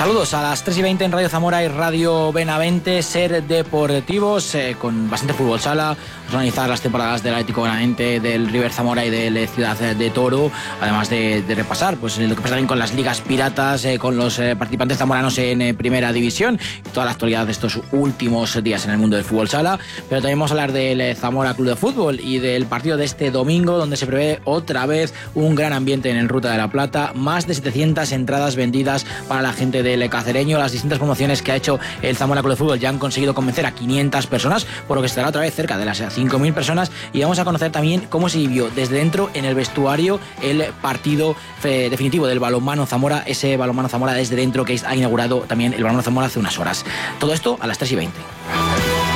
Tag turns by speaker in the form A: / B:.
A: Saludos a las 3:20 en Radio Zamora y Radio Benavente, Ser Deportivos, con bastante fútbol sala. Vamos a analizar las temporadas del Atlético Benavente, del River Zamora y del Ciudad de Toro, además de repasar pues lo que pasa también con las ligas piratas, con los participantes zamoranos en Primera División y toda la actualidad de estos últimos días en el mundo del fútbol sala. Pero también vamos a hablar del Zamora Club de Fútbol y del partido de este domingo, donde se prevé otra vez un gran ambiente en el Ruta de la Plata. Más de 700 entradas vendidas para la gente del Cacereño. Las distintas promociones que ha hecho el Zamora Club de Fútbol ya han conseguido convencer a 500 personas, por lo que estará otra vez cerca de las 5.000 personas. Y vamos a conocer también cómo se vivió desde dentro en el vestuario el partido definitivo del Balonmano Zamora, ese Balonmano Zamora desde dentro que ha inaugurado también el Balonmano Zamora hace unas horas. Todo esto a las 3:20.